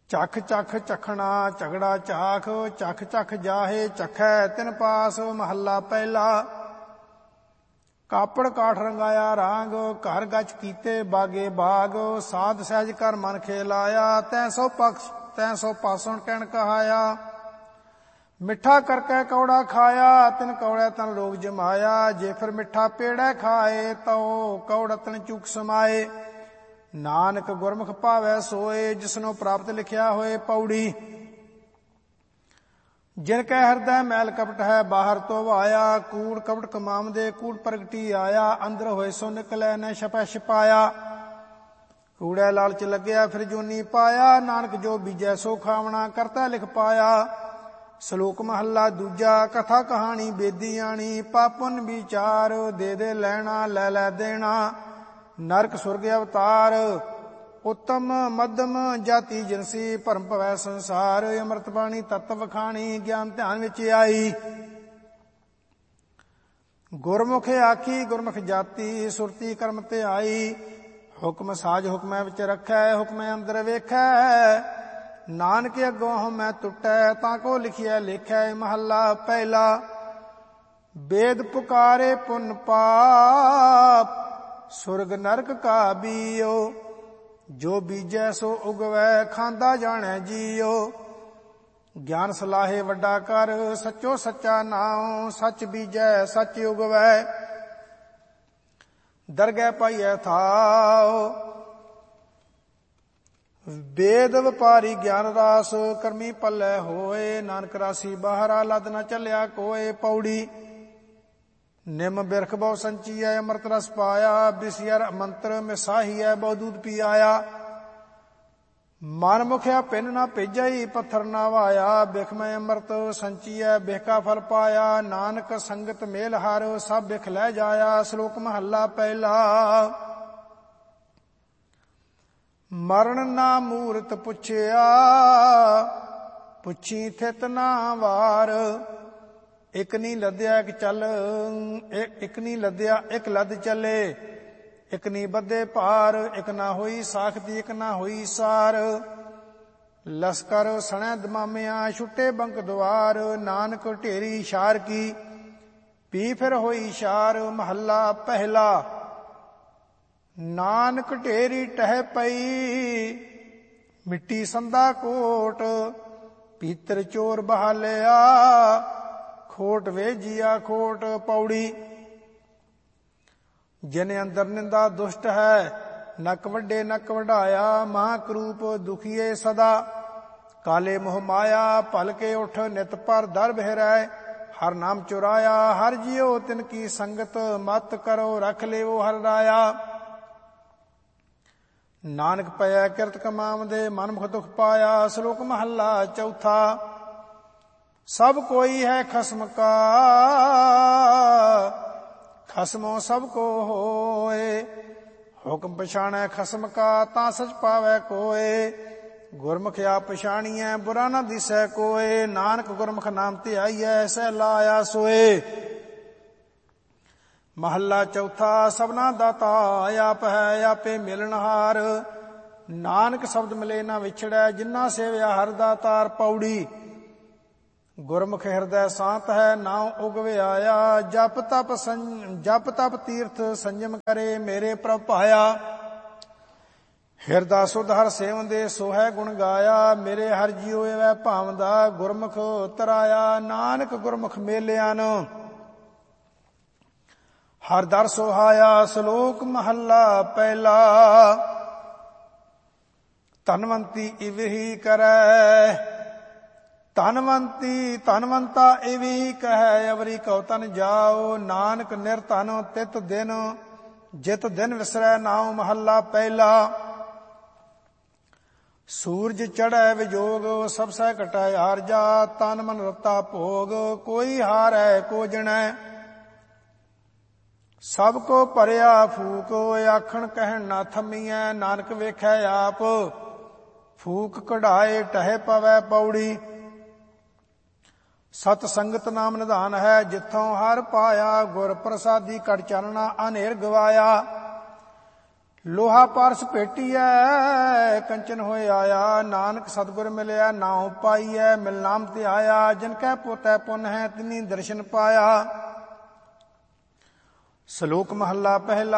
चख चख चखना झगड़ा झाख, चख चख जाहे चखै तिन पास। महला पहला। कापड़ काठ रंगाया रांग, घर गच कीते बागे बाग। साध सहज कर मन खेलाया, तै सौ पासण कहन कहाया। मिठा करके कौड़ा खाया, तिन कौड़े तन रोग जमाया। जे फिर मिठा पेड़े खाए, तो कौड़ा तन चूक समाए। नानक गुरमुख पावै सोए, जिसनो प्राप्त लिखिया होए। पौड़ी। जिनकै हृदय मैल कपट है, बाहर तो वाया। कूड़ कपट कमामदे, कूड़ प्रगटी आया। अंदर होए सो निकलै, न छपै छिपाया। कूड़े लालच लग्या, फिर जोनी पाया। नानक जो बीजै सो खावना, करता लिख पाया। श्लोक महला दूजा। कथा कहानी बेदी आनी, पापुन विचार। दे दे लैना, लै लै देना। नरक सुरग अवतार, उत्तम मध्यम जाति जिनसी। भरम भवै संसार, अमृत बाणी तत्व खाणी। ज्ञान ध्यान विच आई, गुरमुख आखी गुरमुख जाति। सुरती कर्म ते आई, हुक्म साज हुक्मै विच रखै। हुक्मै अंदर वेखै, नानक अगों हमै टुटै। ताको लिखिया लेखै। महला पहला। वेद पुकारे पुन पाप, सुरग नरक का बीओ। जो बीजै सो उगवै, खांदा जाणै जीओ। ज्ञान सलाहे वड्डा कर, सच्चो सच्चा नाम। सच बीजै सच उगवै, दरगह पाइयै थाओ। वेद व्यापारी ज्ञान रास, करमी पल्लै होए। नानक राशि बाहरा, लद न चलिया कोय। पौड़ी। निम बिरख बहु संचीऐ, अमृत रस पाया। बिसियर मंत्र मिसाहीऐ, बहु दूध पियाया। मन मुखिया पिन न भेजई, पत्थर न वाया। बिख में अमृत संचीऐ, बिख का फल पाया। नानक संगत मेल हर, सब बिख लै जाया। श्लोक महला पहला। मरण ना मूरत पुछिया, पुछी थित ना वार। इक नी लद्या इक चल, इक नी लद्या इक लद चले। इक नी बद्धे भार, इक ना होई साखती इक ना होई सार। लश्कर सणै दमामिया, छुट्टे बंक द्वार। नानक ढेरी शार की, पी फिर होई शार। महला पहला। नानक ढेरी टह पई, मिट्टी संदा कोट। भीतर चोर बहालिया, खोट वेजिया खोट। पौड़ी। जिन अंदर निंदा दुष्ट है, नक वड्डे नक वढाया। महाक्रूप दुखिए सदा, काले मोह माया। पल के उठ नित पर दर बहरै, हर नाम चुराया। हर जियो तिनकी संगत, मत करो रख लेवो हर राया। नानक पया किरत कमावदे, मनमुख दुख पाया। श्लोक महला चौथा। सब कोई है खसम का, खसमों सबको होए। हुक्म पछाणै खसम का, तां सच पावै कोय। गुरमुख आप पछाणियै, बुरा न दिसै कोय। नानक गुरमुख नाम ते आईयै, सह लाया सोए। महला चौथा। सबना दाता आप है, आपे मिलनहार। नानक शब्द मिले न विछड़ै, जिन्ना सेविया हर दातार। पौड़ी। गुरमुख हृदय शांत है, नाम उगवे आया। जप तप तीर्थ संयम करे, मेरे प्रभ पाया। ਹਿਰਦਾ ਸੁਧ ਹਰ ਸੇਵੰਦੇ ਸੋ ਹੈ ਗੁਣ ਗਾਇਆ। ਮੇਰੇ ਹਰ ਜੀਉ ਵੈ ਭਾਵਦਾ ਗੁਰਮੁਖ ਤਰਾਇਆ। ਨਾਨਕ ਗੁਰਮੁਖ ਮੇਲਿਆਨ ਹਰ ਦਰ ਸੁਹਾਇਆ। ਸ਼ਲੋਕ ਮਹੱਲਾ ਪਹਿਲਾ। ਧਨਵੰਤੀ ਇਵਹੀ ਕਰੈ, ਧਨਵੰਤੀ ਧਨਵੰਤਾ ਇਵਹੀ ਕਹੈ। ਅਵਰੀ ਕਉ ਤਨ ਜਾਓ, ਨਾਨਕ ਨਿਰਧਨ ਤਿਤ ਦਿਨ ਜਿਤ ਦਿਨ ਵਿਸਰੈ ਨਾਉ। ਮਹੱਲਾ ਪਹਿਲਾ। ਸੂਰਜ ਚੜ੍ਹੈ ਵਿਜੋਗ, ਸਭ ਸਹਿ ਘਟੈ ਆਰਜਾ। ਤਨ ਮਨ ਰਤਾ ਭੋਗ, ਕੋਈ ਹਾਰੈ ਕੋ ਜਣੈ। ਸਭ ਕੋ ਭਰਿਆ ਫੂਕ, ਆਖਣ ਕਹਿਣ ਨਾ ਥੰਮੀਐ। ਨਾਨਕ ਵੇਖੈ ਆਪ, ਫੂਕ ਕਢਾਏ ਟਹਿ ਪਵੈ। ਪੌੜੀ। ਸਤ ਸੰਗਤ ਨਾਮ ਨਿਧਾਨ ਹੈ, ਜਿੱਥੋਂ ਹਰ ਪਾਇਆ। ਗੁਰ ਪ੍ਰਸਾਦੀ ਕਟ ਚਾਨਣਾ ਅਨੇਰ ਗਵਾਇਆ। ਲੋਹਾ ਪਾਰਸ ਭੇਟੀਐ ਕੰਚਨ ਹੋਏ ਆਇਆ। ਨਾਨਕ ਸਤਿਗੁਰ ਮਿਲਿਆ ਨਾਉ ਪਾਈਐ। ਮਿਲ ਨਾਮ ਤੇ ਆਇਆ ਜਿਨ ਕੈ ਪੋਤੈ ਪੁੰਨ ਹੈ ਤਿਨੀ ਦਰਸ਼ਨ ਪਾਇਆ। ਸ਼ਲੋਕ ਮਹੱਲਾ ਪਹਿਲਾ।